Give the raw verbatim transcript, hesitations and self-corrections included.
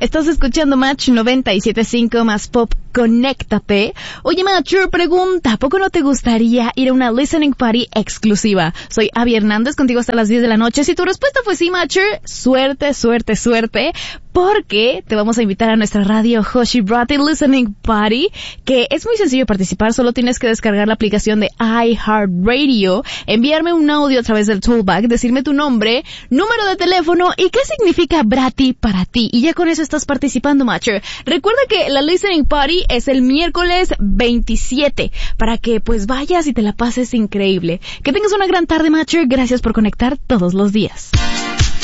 Estás escuchando Match noventa y siete punto cinco más Pop, conéctate. Oye, Matcher, pregunta, ¿a poco no te gustaría ir a una listening party exclusiva? Soy Abby Hernández, contigo hasta las diez de la noche. Si tu respuesta fue sí, Matcher, suerte, suerte, suerte, porque te vamos a invitar a nuestra radio Hoshi Bratti Listening Party, que es muy sencillo participar. Solo tienes que descargar la aplicación de iHeartRadio, enviarme un audio a través del toolback, decirme tu nombre, número de teléfono y qué significa Bratti para ti. Y ya con eso estás participando, Matcher. Recuerda que la Listening Party es el miércoles veintisiete, para que pues vayas y te la pases increíble. Que tengas una gran tarde, Matcher. Gracias por conectar todos los días.